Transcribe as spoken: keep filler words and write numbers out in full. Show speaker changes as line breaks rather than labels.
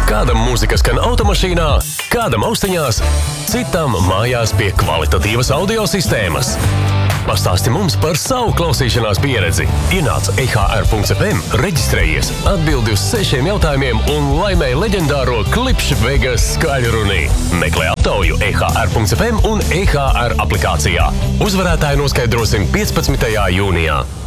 Kādam mūzika skan automašīnā, kādam austiņās, citam mājās pie kvalitatīvas audio sistēmas. Pastāsti mums par savu klausīšanās pieredzi. Ienāc e h r punkts f m, reģistrējies, atbildi uz sešiem jautājumiem un laimēj leģendāro Klipš Vegas skaļruni. Meklē aptauju e h r punkts f m un e h r aplikācijā. Uzvarētāju noskaidrosim piecpadsmitajā jūnijā.